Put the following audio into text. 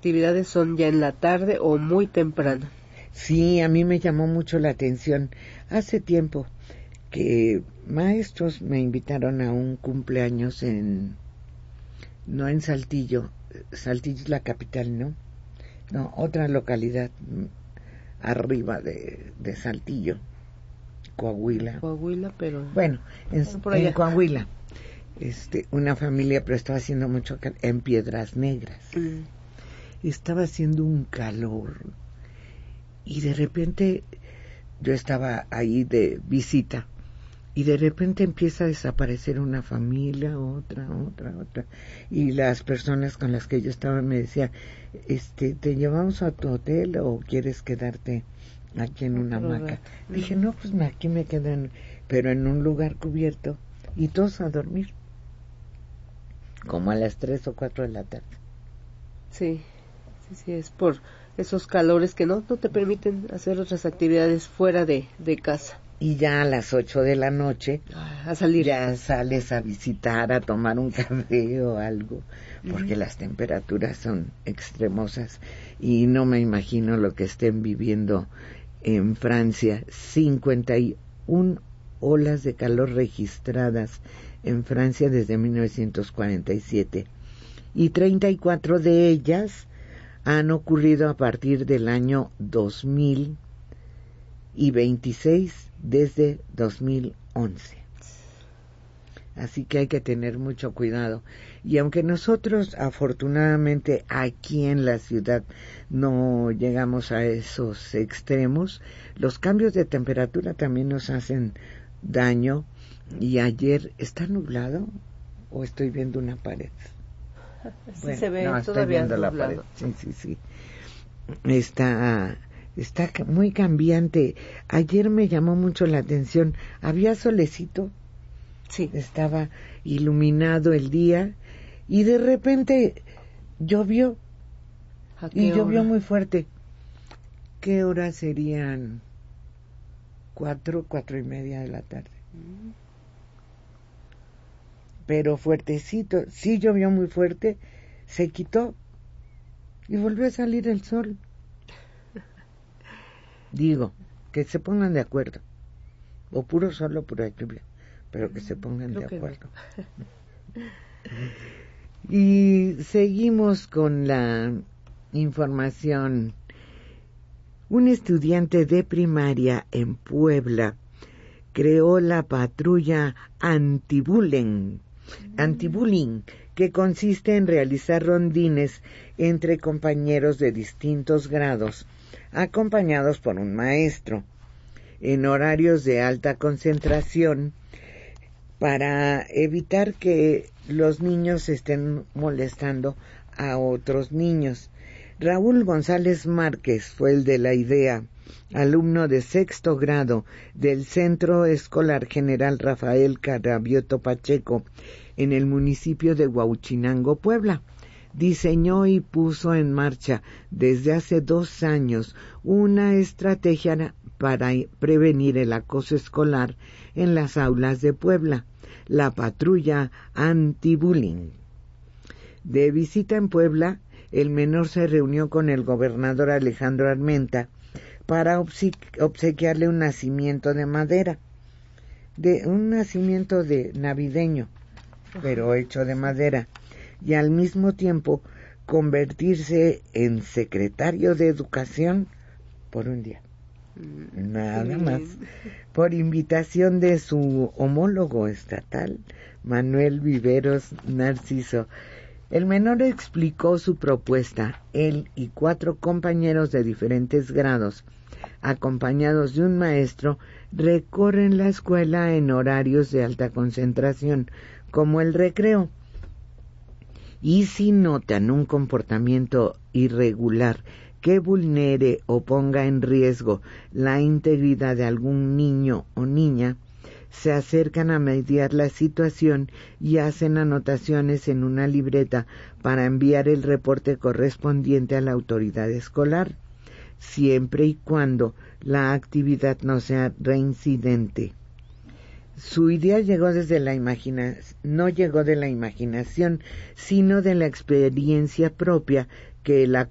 actividades son ya en la tarde o muy temprano. Sí, a mí me llamó mucho la atención. Hace tiempo que maestros me invitaron a un cumpleaños no en Saltillo es la capital, no, otra localidad arriba de Saltillo, Coahuila. Coahuila, pero... Bueno, en Coahuila, una familia, pero estaba haciendo mucho calor, en Piedras Negras. Estaba haciendo un calor, y de repente yo estaba ahí de visita, y de repente empieza a desaparecer una familia, otra, y las personas con las que yo estaba me decían, ¿te llevamos a tu hotel o quieres quedarte aquí en una hamaca? Dije, no, pues aquí me quedan, pero en un lugar cubierto, y todos a dormir, como a las 3 o 4 de la tarde. Sí, es por esos calores que no te permiten hacer otras actividades fuera de casa. Y ya a las 8 de la noche a salir, ya sales a visitar, a tomar un café o algo, porque las temperaturas son extremosas, y no me imagino lo que estén viviendo en Francia. 51 olas de calor registradas en Francia desde 1947, y 34 de ellas han ocurrido a partir del año 2000 y 26 desde 2011. Así que hay que tener mucho cuidado. Y aunque nosotros afortunadamente aquí en la ciudad no llegamos a esos extremos, los cambios de temperatura también nos hacen daño. Y ayer, ¿está nublado o estoy viendo una pared? Sí, bueno, se ve, no, estoy viendo nublado. La pared. Sí. Está muy cambiante. Ayer me llamó mucho la atención. Había solecito. Sí. Estaba iluminado el día, y de repente llovió. Y llovió muy fuerte. ¿Qué horas serían? 4:30 de la tarde. Pero fuertecito. Sí llovió muy fuerte. Se quitó y volvió a salir el sol. Digo, que se pongan de acuerdo. O puro sol o pura lluvia, pero que se pongan de acuerdo. Y seguimos con la información. Un estudiante de primaria en Puebla creó la patrulla antibullying, que consiste en realizar rondines entre compañeros de distintos grados, acompañados por un maestro, en horarios de alta concentración, para evitar que los niños estén molestando a otros niños. Raúl González Márquez fue el de la idea, alumno de 6º grado del Centro Escolar General Rafael Carabiotto Pacheco, en el municipio de Huauchinango, Puebla. Diseñó y puso en marcha desde hace 2 años una estrategia para prevenir el acoso escolar en las aulas de Puebla, la patrulla anti-bullying. De visita en Puebla, el menor se reunió con el gobernador Alejandro Armenta para obsequiarle un nacimiento de madera, un nacimiento de navideño, pero hecho de madera, y al mismo tiempo convertirse en secretario de Educación por un día. Nada más, por invitación de su homólogo estatal, Manuel Viveros Narciso. El menor explicó su propuesta. Él y 4 compañeros de diferentes grados, acompañados de un maestro, recorren la escuela en horarios de alta concentración, como el recreo. Y si notan un comportamiento irregular que vulnere o ponga en riesgo la integridad de algún niño o niña, se acercan a mediar la situación y hacen anotaciones en una libreta para enviar el reporte correspondiente a la autoridad escolar, siempre y cuando la actividad no sea reincidente. Su idea no llegó de la imaginación, sino de la experiencia propia que la